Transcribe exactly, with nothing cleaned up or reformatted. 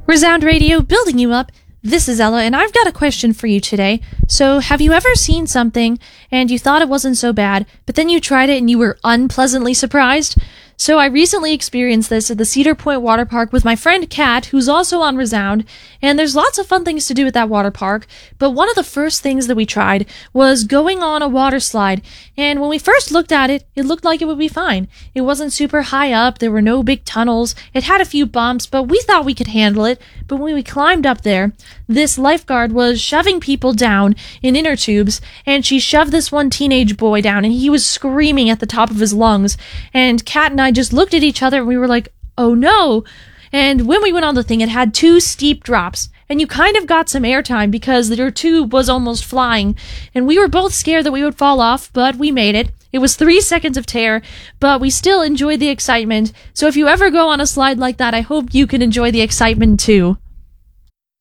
Resound Radio, building you up. This is Ella, and I've got a question for you today. So, have you ever seen something, and you thought it wasn't so bad, but then you tried it and you were unpleasantly surprised? So, I recently experienced this at the Cedar Point Water Park with my friend Kat, who's also on Resound, and there's lots of fun things to do at that water park, but one of the first things that we tried was going on a water slide, and when we first looked at it, it looked like it would be fine. It wasn't super high up, there were no big tunnels, it had a few bumps, but we thought we could handle it, but when we climbed up there, this lifeguard was shoving people down in inner tubes, and she shoved this one teenage boy down, and he was screaming at the top of his lungs, and Kat and I just looked at each other, and we were like, oh no! And when we went on the thing, it had two steep drops, and you kind of got some airtime because your tube was almost flying, and we were both scared that we would fall off, but we made it. It was three seconds of terror, but we still enjoyed the excitement, so if you ever go on a slide like that, I hope you can enjoy the excitement too.